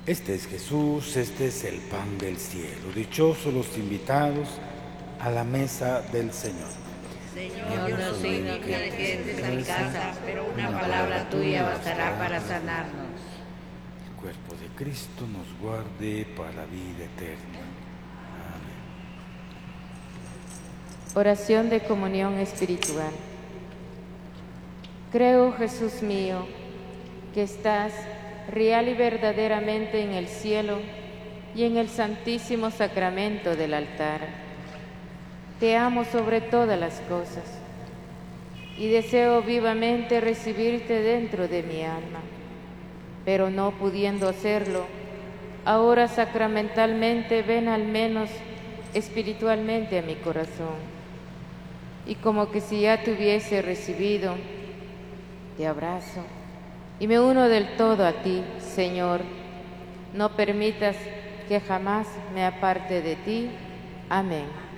Este es Jesús, este es el pan del cielo. Dichosos los invitados a la mesa del Señor. Señor, yo no soy digno que entres a mi casa, pero una palabra tuya bastará para sanarnos. El cuerpo de Cristo nos guarde para la vida eterna. Amén. Oración de comunión espiritual. Creo, Jesús mío, que estás real y verdaderamente en el cielo y en el santísimo sacramento del altar. Te amo sobre todas las cosas y deseo vivamente recibirte dentro de mi alma, pero no pudiendo hacerlo, ahora sacramentalmente ven al menos espiritualmente a mi corazón. Y como que si ya te hubiese recibido, te abrazo y me uno del todo a ti, Señor. No permitas que jamás me aparte de ti. Amén.